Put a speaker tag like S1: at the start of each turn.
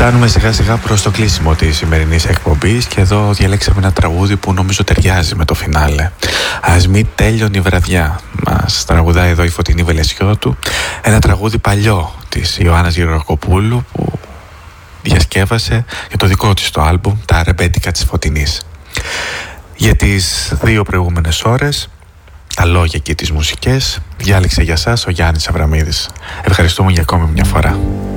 S1: Φτάνουμε σιγά σιγά προς το κλείσιμο της σημερινής εκπομπής και εδώ διαλέξαμε ένα τραγούδι που νομίζω ταιριάζει με το φινάλε. Ας μη τέλειωνε η βραδιά. Μας τραγουδάει εδώ η Φωτεινή Βελεσιώτου, ένα τραγούδι παλιό της Ιωάννας Γεωργακοπούλου που διασκεύασε για το δικό της το άλμπουμ «Τα Ρεμπέτικα της Φωτεινής». Για τις 2 προηγούμενες ώρες τα λόγια και τις μουσικές διάλεξε για σας ο Γιάννης Αβραμίδης. Ευχαριστούμε για ακόμη μια φορά.